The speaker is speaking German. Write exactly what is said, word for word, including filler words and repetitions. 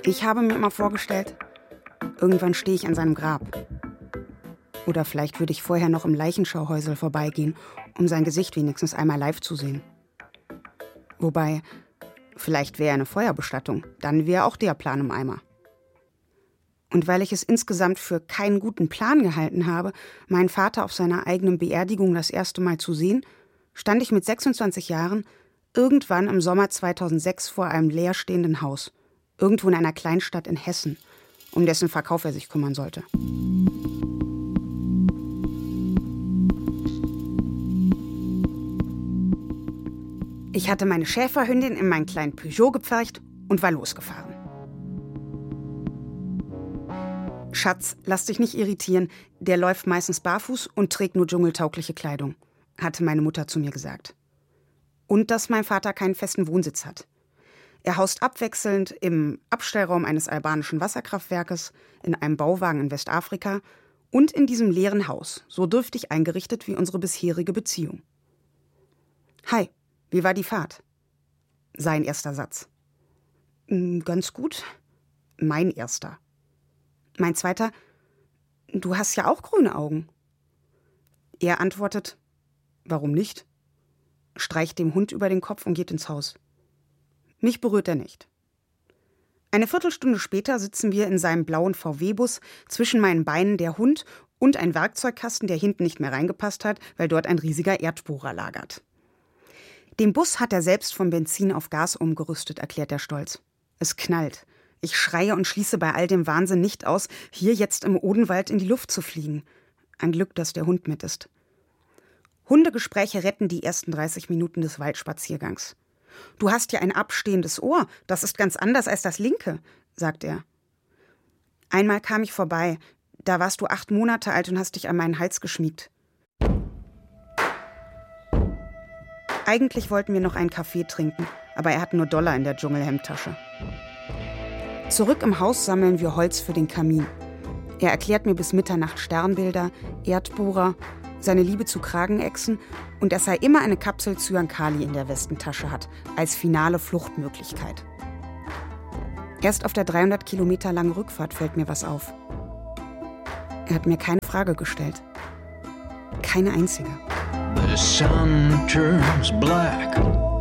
Ich habe mir immer vorgestellt, irgendwann stehe ich an seinem Grab. Oder vielleicht würde ich vorher noch im Leichenschauhäusel vorbeigehen, um sein Gesicht wenigstens einmal live zu sehen. Wobei, vielleicht wäre eine Feuerbestattung, dann wäre auch der Plan im Eimer. Und weil ich es insgesamt für keinen guten Plan gehalten habe, meinen Vater auf seiner eigenen Beerdigung das erste Mal zu sehen, stand ich mit sechsundzwanzig Jahren irgendwann im Sommer zweitausendsechs vor einem leerstehenden Haus, irgendwo in einer Kleinstadt in Hessen, um dessen Verkauf er sich kümmern sollte. Ich hatte meine Schäferhündin in meinen kleinen Peugeot gepfercht und war losgefahren. Schatz, lass dich nicht irritieren, der läuft meistens barfuß und trägt nur dschungeltaugliche Kleidung, hatte meine Mutter zu mir gesagt. Und dass mein Vater keinen festen Wohnsitz hat. Er haust abwechselnd im Abstellraum eines albanischen Wasserkraftwerkes, in einem Bauwagen in Westafrika und in diesem leeren Haus, so dürftig eingerichtet wie unsere bisherige Beziehung. Hi, wie war die Fahrt? Sein erster Satz. Ganz gut. Mein erster. Mein zweiter, du hast ja auch grüne Augen. Er antwortet, warum nicht? Streicht dem Hund über den Kopf und geht ins Haus. Mich berührt er nicht. Eine Viertelstunde später sitzen wir in seinem blauen V W-Bus, zwischen meinen Beinen der Hund und ein Werkzeugkasten, der hinten nicht mehr reingepasst hat, weil dort ein riesiger Erdbohrer lagert. Den Bus hat er selbst vom Benzin auf Gas umgerüstet, erklärt er stolz. Es knallt. Ich schreie und schließe bei all dem Wahnsinn nicht aus, hier jetzt im Odenwald in die Luft zu fliegen. Ein Glück, dass der Hund mit ist. Hundegespräche retten die ersten dreißig Minuten des Waldspaziergangs. Du hast ja ein abstehendes Ohr, das ist ganz anders als das linke, sagt er. Einmal kam ich vorbei, da warst du acht Monate alt und hast dich an meinen Hals geschmiegt. Eigentlich wollten wir noch einen Kaffee trinken, aber er hat nur Dollar in der Dschungelhemdtasche. Zurück im Haus sammeln wir Holz für den Kamin. Er erklärt mir bis Mitternacht Sternbilder, Erdbohrer, seine Liebe zu Kragenechsen und dass er immer eine Kapsel Zyankali in der Westentasche hat, als finale Fluchtmöglichkeit. Erst auf der dreihundert Kilometer langen Rückfahrt fällt mir was auf. Er hat mir keine Frage gestellt. Keine einzige. The sun turns black.